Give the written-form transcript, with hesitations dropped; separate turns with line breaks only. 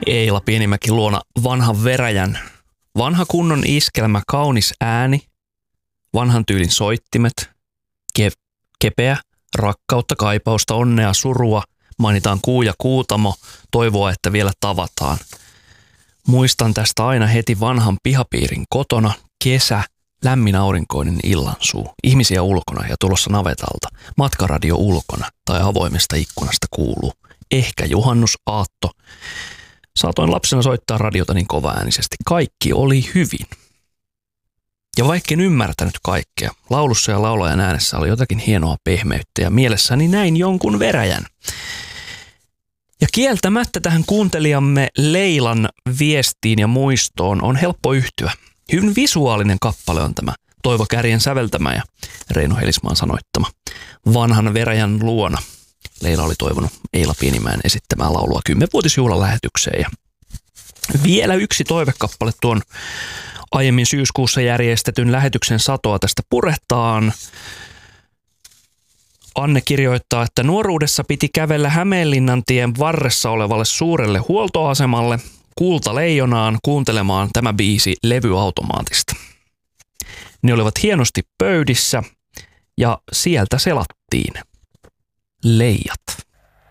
Eila Pienimäki luona vanhan veräjän. Vanha kunnon iskelmä, kaunis ääni, vanhan tyylin soittimet, kepeä, rakkautta, kaipausta, onnea, surua, mainitaan kuu ja kuutamo, toivoa, että vielä tavataan. Muistan tästä aina heti vanhan pihapiirin kotona, kesä, lämmin aurinkoinen illansuu, ihmisiä ulkona ja tulossa navetalta, matkaradio ulkona tai avoimesta ikkunasta kuuluu, ehkä juhannusaatto. Saatoin lapsena soittaa radiota niin kovaäänisesti. Kaikki oli hyvin. Ja vaikka en ymmärtänyt kaikkea, laulussa ja laulajan äänessä oli jotakin hienoa pehmeyttä ja mielessäni näin jonkun veräjän. Ja kieltämättä tähän kuuntelijamme Leilan viestiin ja muistoon on helppo yhtyä. Hyvin visuaalinen kappale on tämä Toivo Kärjen säveltämä ja Reino Helismaan sanoittama Vanhan veräjän luona. Leila oli toivonut Eila Pienimäen esittämää laulua 10-vuotisjuhlan lähetykseen. Ja vielä yksi toivekappale tuon aiemmin syyskuussa järjestetyn lähetyksen satoa tästä purehtaan. Anne kirjoittaa, että nuoruudessa piti kävellä Hämeenlinnantien varressa olevalle suurelle huoltoasemalle Kultaleijonaan kuuntelemaan tämä biisi levyautomaatista. Ne olivat hienosti pöydissä ja sieltä selattiin Leijat.